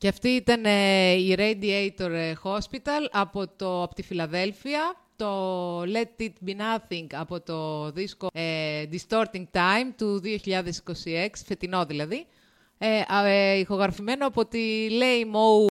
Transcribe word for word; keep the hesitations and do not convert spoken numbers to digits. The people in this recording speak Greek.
Και αυτή ήταν ε, η Radiator Hospital από, το, από τη Φιλαδέλφια. Το Let It Be Nothing από το δίσκο ε, Distorting Time του δύο χιλιάδες είκοσι έξι, φετινό δηλαδή. Ε, ε, ηχογραφημένο από τη Lame O